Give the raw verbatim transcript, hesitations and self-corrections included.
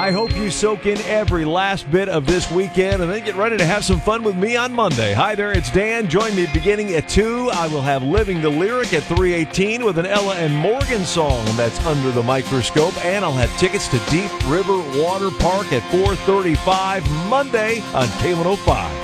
I hope you soak in every last bit of this weekend and then get ready to have some fun with me on Monday. Hi there, it's Dan. Join me beginning at two. I will have Living the Lyric at three eighteen with an Ella and Morgan song that's Under the Microscope. And I'll have tickets to Deep River Water Park at four thirty-five Monday on K one oh five.